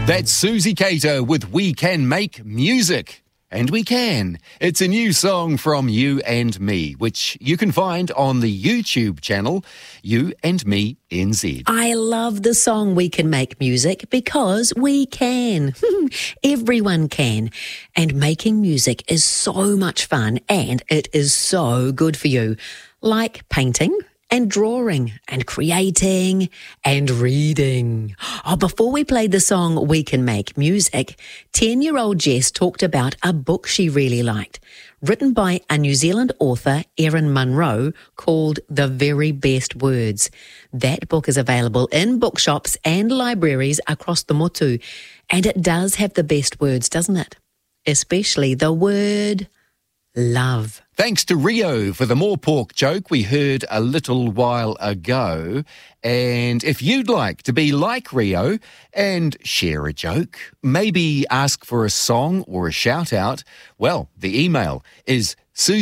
That's Susie Cater with We Can Make Music. And we can. It's a new song from You and Me, which you can find on the YouTube channel, You and Me NZ. I love the song We Can Make Music because we can. Everyone can. And making music is so much fun and it is so good for you. Like painting and drawing and creating and reading. Oh, before we played the song We Can Make Music, 10-year-old Jess talked about a book she really liked, written by a New Zealand author, Erin Munro, called The Very Best Words. That book is available in bookshops and libraries across the motu, and it does have the best words, doesn't it? Especially the word love. Thanks to Rio for the more pork joke we heard a little while ago. And if you'd like to be like Rio and share a joke, maybe ask for a song or a shout out, well, the email is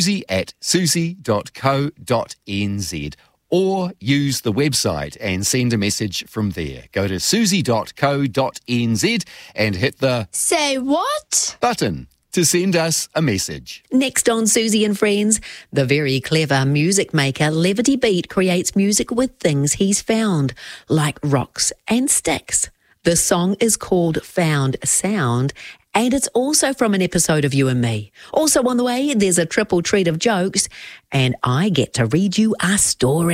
susie@susie.co.nz, or use the website and send a message from there. Go to susie.co.nz and hit the Say what? button to send us a message. Next on Susie and Friends, the very clever music maker Levity Beat creates music with things he's found, like rocks and sticks. The song is called Found Sound, and it's also from an episode of You and Me. Also on the way, there's a triple treat of jokes, and I get to read you a story.